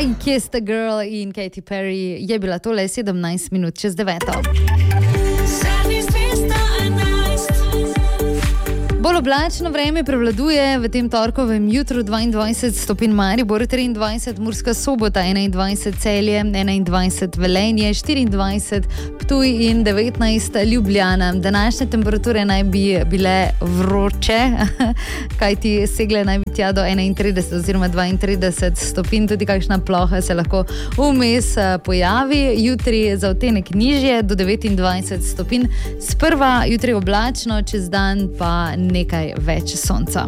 I Kissed the Girl in Katy Perry je bila tole 17 minut čez 9. Bolj oblačno vreme prevladuje v tem torkovem jutru, 22 stopinj Maribor, 23 Murska Sobota, 21 Celje, 21 Velenje, 24 Ptuj in 19 Ljubljana. Današnje temperature naj bi bile vroče, kajti segle naj bi tja do 31 oziroma 32 stopinj, tudi kakšna ploha se lahko vmes pojavi. Jutri za odtenek nižje do 29 stopinj, sprva jutri oblačno, čez dan pa nekaj več sonca.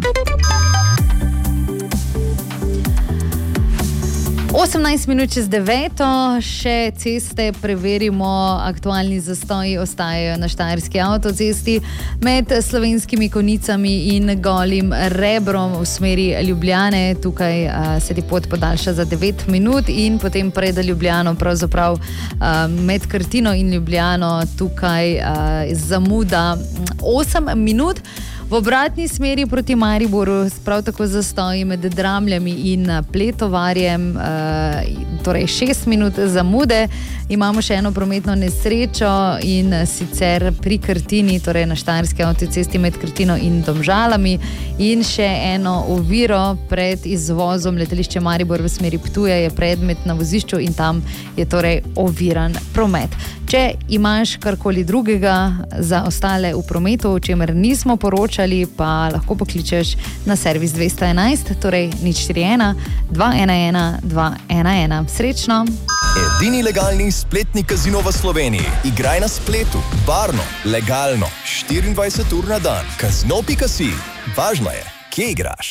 18 minut čez 9, še ceste preverimo, aktualni zastoji ostajajo na Štajerski avtocesti med Slovenskimi Konjicami in Golim Rebrom v smeri Ljubljane. Tukaj se ti pot podaljša za 9 minut in potem pred Ljubljano, pravzaprav med Krtino in Ljubljano, tukaj zamuda 8 minut. V obratni smeri proti Mariboru prav tako zastoji med Dramljami in Pletovarjem, torej 6 minut zamude. Imamo še eno prometno nesrečo in sicer pri Krtini, torej na Štajerski avtocesti med Krtino in Domžalami, in še eno oviro pred izvozom letališče Maribor v smeri Ptuja je predmet na vozišču in tam je torej oviran promet. Če imaš karkoli drugega za ostale v prometu, o čemer nismo poročali, pa lahko pokličeš na servis 211, torej 041 211 211. Srečno! Edini legalni spletni kazino v Sloveniji. Igraj na spletu, varno, legalno, 24 ur na dan. Kazino.si. Važno je, kje igraš.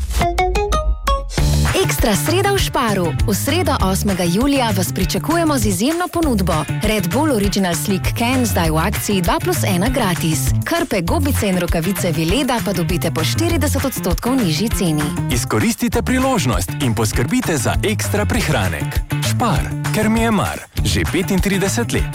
Ekstra sreda v Šparu. V sredo 8. julija vas pričakujemo z izjemno ponudbo. Red Bull Original Slick Can zdaj v akciji 2+1 gratis. Krpe, gobice in rokavice Vileda pa dobite po 40% nižji ceni. Izkoristite priložnost in poskrbite za ekstra prihranek. Špar, ker mi je mar. Že 35 let.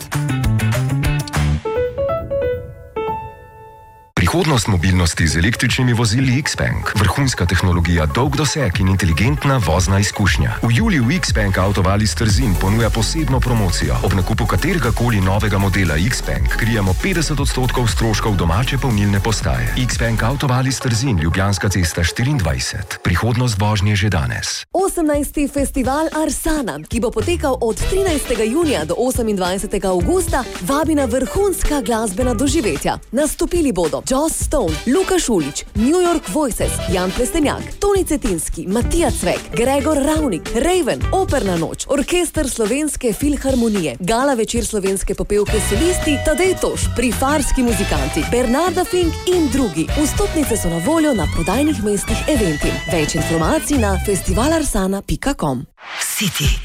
Prihodnost mobilnosti z električnimi vozili Xpeng. Vrhunska tehnologija, dolg doseg in inteligentna vozna izkušnja. V juliju Xpeng Autovalis Trzin ponuja posebno promocijo. Ob nakupu kateregakoli novega modela Xpeng krijemo 50% stroškov domače polnilne postaje. Xpeng Autovalis Trzin, Ljubljanska cesta 24. Prihodnost vožnje že danes. 18. festival Arsana, ki bo potekal od 13. junija do 28. augusta, vabi na vrhunska glasbena doživetja. Nastopili bodo Joss Stone, Luka Šulić, New York Voices, Jan Plestenjak, Toni Cetinski, Matija Cvek, Gregor Ravnik, Raven, Operna noč, Orkester Slovenske filharmonije, gala večer slovenske popevke solisti, Tadej Toš, Prifarski muzikanti, Bernarda Fink in drugi. Vstopnice so na voljo na prodajnih mestih Eventim. Več informacij na festivalarsana.com. City.